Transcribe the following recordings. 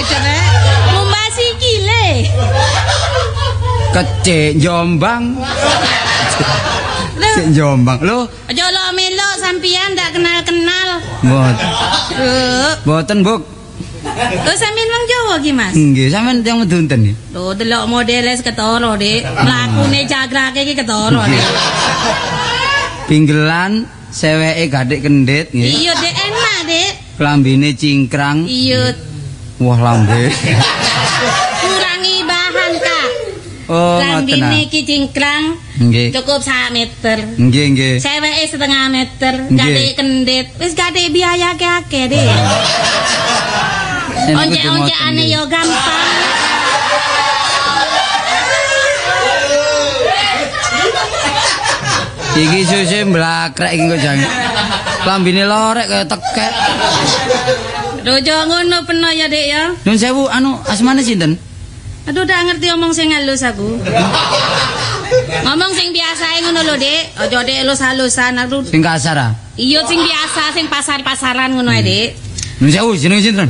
bojone. Mumbasi kile. Kecek Jombang. Sik Jombang. Lho, aja lo melo sampean ndak kenal-kenal. Mboten, Buk. Lho sampean wong Jawa ki, Mas? Nggih, sampean tiyang medunten nggih. Lho delok modele ketara, Dik. Mlakune jagrake iki ketara, Dik. Pinggelan, seweke gadhik kendhit nggih. Iya, Dik, enak, Dik. Klambine cingkrang. Iya. Wah, lambe. Kurangi bahan, Kak. Oh, ngoten. Lambine iki cingkrang. Nggih. Cukup 1 meter. Nggih, nggih. Seweke setengah meter, Nggih. gadhik kendhit. Wis gadhik biaya akeh, Dik. Once-oncekane yo gampang. Iki suse mlakrek iki kok jang. Klambine lorek kaya tekek. Rojo ngono peno ya, Dik ya. Nun sewu asmane sinten? Aduh dak ngerti omong sing halus aku. Ngomong sing biasae ngono lho, Dik. Aja Dik halus-halusan aku. Sing kasar ah. Iya sing biasa, sing pasar-pasaran ngono ae, Dik. Nun sewu jenenge sinten?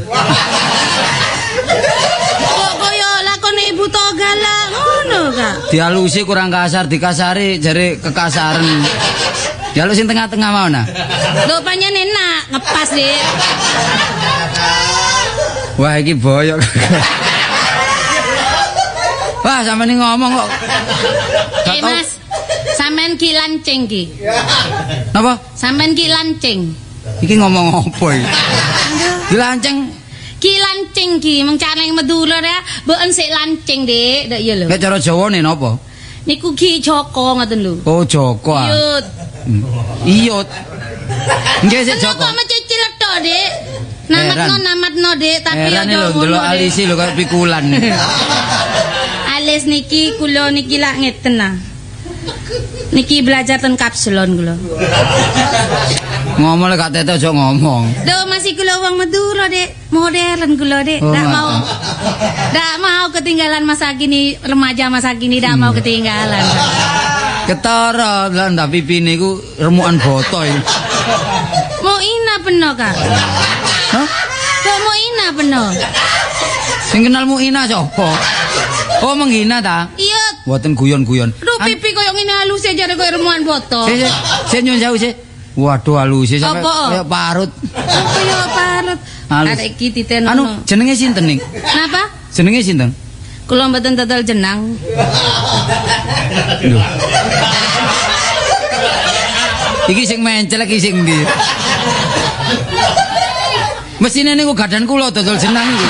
Kok koyo lakone Ibu Toga lah ngono, Kak. Dialusi kurang kasar, dikasari jare kekasaran. Dialus sing tengah-tengah mau nah. Lho panjen enak, ngepas, Dik. Wah iki boyok. Wah sampean ini ngomong kok. Mas, sampean ki lancing ki. Napa? Sampean ki lancing. Iki ngomong apa iki? Dilanceng. Ki lancing ki, mung carane Madura ya, mboken sik lancing, Dik. Ndak iya lho. Nek cara Jawane napa? Niku ki Joko ngoten lho. Oh Joko ah. Iyut. Iyut. Nggih sik Joko. Kok mecicil tok, Dik? Namatno, Dik, tapi aja aja ngono. Delok alisi lho kaya pikulan. Alis niki kula niki lak ngeten nah. Niki belajar ten kapsulon kula. Ngomong lek gak tete aja ngomong. Lho masih kula wong Madura, Dik. Modern kula, Dik. Ndak mau ketinggalan masa kini, remaja masa kini ndak mau ketinggalan. Ketara lan ndak pipine iku remukan boto iki. Mau ina peno, Kak. Hah? Kok mau ina peno? Sing kenalmu Ina sapa? Oh menghina ta? Iya. Mboten guyon-guyon. Lho pipi koyo ngene halus e jare koyo remukan boto. Sik nyun sewu sik. Waduh halus sampe Apa? koyo parut. Koyo parut. Halus. Arek iki titeno. Anu jenenge sinten ning? Napa? Jenenge sinten? Kula mboten tetel jenang. Lho. Iki sing mencel iki sing ndi? Mesine niku gadan kula dodol jenang iki.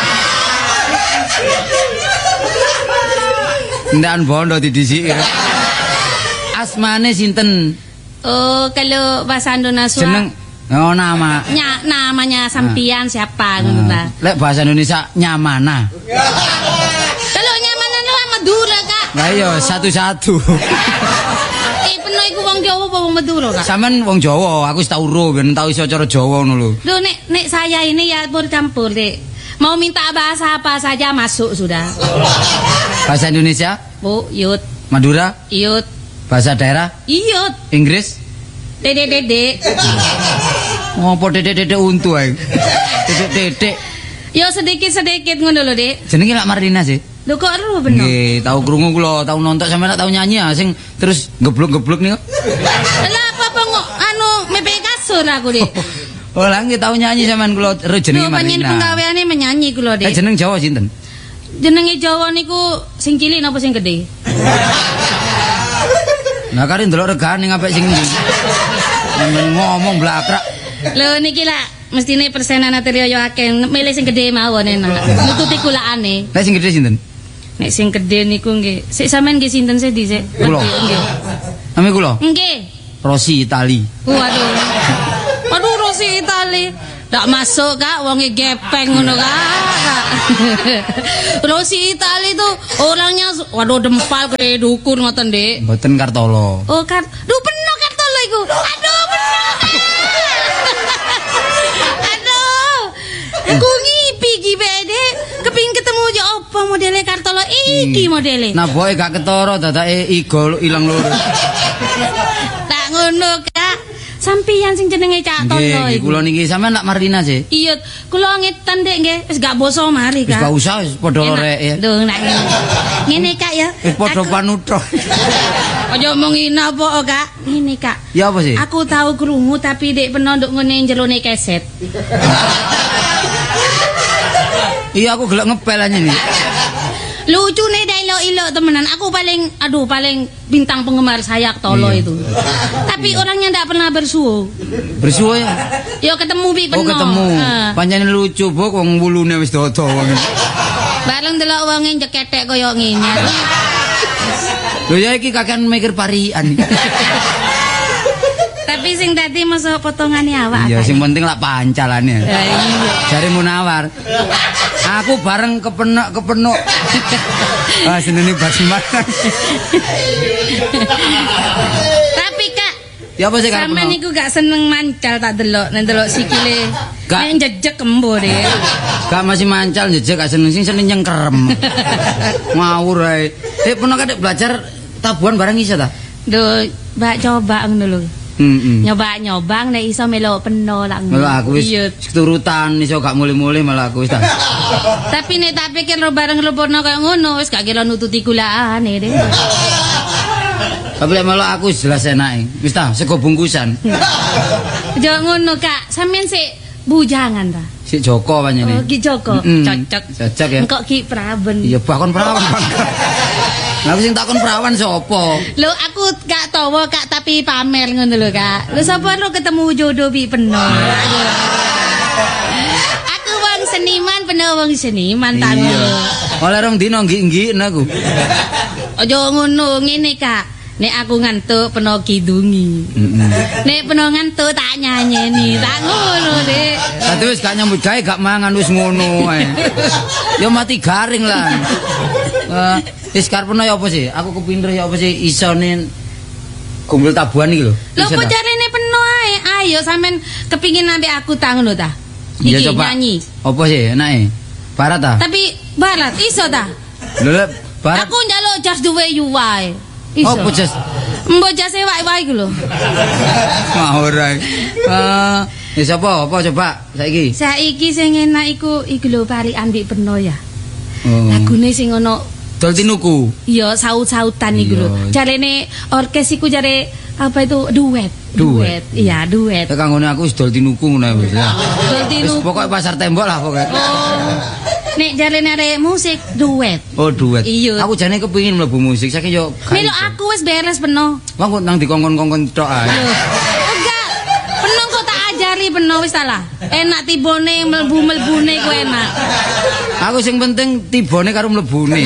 Ndan bondo didisiki. Asmane sinten? Oh, kalau bahasa Indonesia Jeneng oh nama. Namanya sampian siapa ngono ta. Lek bahasa Indonesia Nyamana. Kalau Nyamana itu Madura, Kak. Lah iya satu-satu. Peno iku wong Jawa apa wong Madura, Kak? Sampeyan wong Jawa, aku wis tau ro ben tau iso cara Jawa ngono lho. Loh, nek saya ini ya campur, Dek. Mau minta bahasa apa saja masuk sudah. Bahasa Indonesia? Bu, yut. Madura? Yut. Bahasa daerah? Iyut. Inggris? Dede. Ngopo dedek untu ae. Dedek. Yo sedikit-sedikit ngono lho, Dek. Jenenge lak Marina sih. Lho kok ero bener? Nggih, tau krungu kula, tau nonton sampeyan tau nyanyi ah sing terus geblok-geblok niku. Lah apa anu mepe kasur aku, Dek. Oh, lah nggih tau nyanyi sampeyan kula ero jenenge Lho panjenengan Marina. penggaweane menyanyi kula, Dek. Jeneng Jawa sinten? Jenenge Jawa niku sing cilik napa sing gedhe? Nah kari ndelok regane ngapik sing ndi. Sampeyan ngomong blakrak. Lho niki lah mestine persenan aterio yo akeh, milih sing gedhe mawon enak. Nututi kulakane. Nek sing gedhe sinten? Nek sing gedhe niku nggih. Sik sampean nggih sinten sih dhisik? Kula. Nggih. Nami kula? Nggih. Rossi Itali. Waduh. Waduh Rossi Itali. Ndak masuk, Kak, wonge gepeng ngono, Kak. Rossi Itali tuh orangnya waduh dempal gede dukur ngoten, Dik. Mboten Kartolo. Oh, duh penuh Kartolo iku. Aduh, penuh. Aduh. Aku ngipi iki Dek. Kepengin ketemu yo apa modele Kartolo iki modele. Nah, boe gak ketara dadake igo ilang loro. Tak ngono, Kak. sampeyan sing jenenge Cak Tondo Nggih, iku. kula niki sampean tak Marlina sih. Iya, kula ngetan Dek nggih, wis gak boso mari Wis Kak. gak usah wis padha lorek ya. Lho nak ngene. Ngene Kak ya. Wis padha panutra. Aja omong ina apa Kak. Ngene Kak. Ya apa sih? Aku tahu krungu tapi Dek peno nduk ngene jerone keset. Iya aku gelek ngepel aja nih. Lucu nih dah ilo temenan. Aku paling bintang penggemar Sayak Tolo Iya. itu. Tapi orangnya ndak pernah bersuo. Bersuwe ya. Yo ketemu pi Oh peno. ketemu. Pancen lucu bok wong wulune wis dodo wong. Bareng delok wonge jeketek koyo ngene. Lho ya iki kakean mikir parian. Tapi sing dadi mosok potongane awak. Iya Kak. sing penting lak pancalane. Ya, iya. Jare Munawar. Aku bareng kepenuk. Ah senene basiman. Tapi Kak, Ya apa sih karep? sampean niku gak seneng mancal tak delok, nek delok sikile. Gak. Nek jejeg kembo deh. Gak masih mancal jejak gak seneng sing seneng nyengkerem. Ngawur ae. Pernah kadek belajar tabuhan bareng iso ta? Duh, mbak coba ngono lho. Heeh. Nyoba nek iso melok peno lak ngono. Malah aku wis Iya. keturutan iso gak mulai-mulai malah aku wis ta. Tapi nek tak pikir lo bareng lo pono kaya ngono wis gak kira nututi gulaane deh. Tapi lek malah aku wis jelas enake. Wis ta sego bungkusan. Jangan ngono Kak, sampean sik bujangan ta. Si Joko Oh, panjenengan. Ki Joko, Mm-mm. cocok. Cocok ya. Engkok Ki Praben. Iya bahkan perawan. Lah sing takon perawan sapa? Lho aku gak tawa Kak tapi pamer ngono lho Kak. Lho sapa lo ketemu jodoh pi peno. Aku wong seniman peno wong seniman tak Iya. ngono. Oleh rong dino nggih-nggih aku. Aja ngono ngene Kak. Nek aku ngantuk peno kidungi. Nek peno ngantuk tak nyanyeni, tak ngono Dek. Dadi wis gak nyambut gawe gak mangan wis ngono ae. Ya mati garing lah. Wis karepno ya apa sih? Aku kepinter ya apa sih isone kumpul tabuhan iki lho. Lho Iso ta? pojarene peno ae. Ayo sampean kepingin ambek aku ta ngono ta? Iya Iki coba. nyanyi. Apa sih enake? Barat ta? Tapi barat iso ta? Lho lek barat. Aku njaluk just the way you are. Iso. Oh, pujas. Mbok jase wae-wae iku lho. Ngawur ae. Ya sapa? Apa coba saiki? Saiki sing enak iku lho bali ambek peno ya. Oh. Lagune sing ono Dol tinuku. iya saut-sautan iku lho. Iya. Jarene orkes iku jare apa itu duet. Duet. Iya, duet. Nek kanggone aku wis dol tinuku ngono ae wis. Dol Wis tinuku. pokoke pasar tembok lah pokoke. Oh. Nek jarene arek musik duet. Oh duet. Iya. Aku jane kepengin mlebu musik saking yo. Melo aku wis beres peno. Wong kok nang dikongkon-kongkon tok ae. Enggak. Peno kok tak ajari peno wis salah. Enak tibone mlebu-mlebune ku enak. Aku sing penting tibane karo mlebune.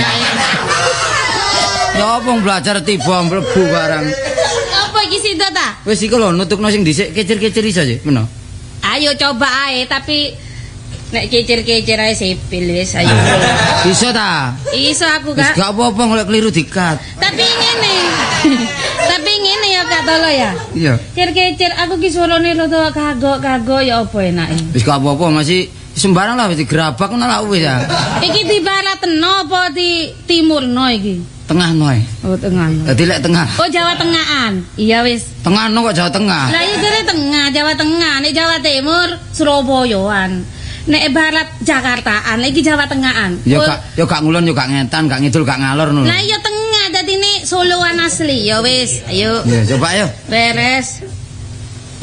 Ya apa belajar tiba mlebu barang. Apa iki sida ta? Wis iku lho nutukno sing dhisik kecir-kecir iso sih, meno. Ayo coba ae tapi nek kecir-kecir ae sipil wis ayo. Iso ta? Iso aku Wis Kak. gak apa-apa golek keliru dikat. Tapi ngene. Tapi ngene ya Kak Tolo ya. Iya. Kecir-kecir aku ki suarane rada kagok-kagok ya apa enake. Wis gak apa-apa masih sembarang lah wis digerabak ngono lah wis ya. Iki di baratno apa di timurno iki? Tengah noe. Oh tengah. Dadi lek tengah. Oh Jawa Tengahan. Iya wis. Tengah no kok Jawa Tengah. Lah iya jare tengah Jawa Tengah, nek Jawa Timur Surabayaan. Nek barat Jakartaan, iki Jawa Tengahan. Yo gak ngulon yo gak ngetan, gak ngidul gak ngalor ngono. Lah iya tengah dadi nek Soloan asli ya wis. Ayo Ya coba yo. beres.